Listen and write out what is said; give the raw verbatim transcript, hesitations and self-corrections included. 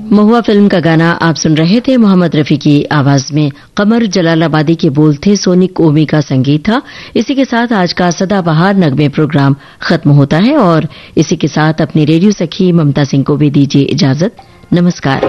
महुआ film का गाना आप सुन रहे थे मोहम्मद रफी की आवाज में। कमर जलालाबादी के बोल थे, सोनिक ओमी का संगीत था। इसी के साथ आज का सदाबहार नगमे प्रोग्राम खत्म होता है और इसी के साथ अपनी रेडियो सखी ममता सिंह को भी दीजिए इजाजत। नमस्कार।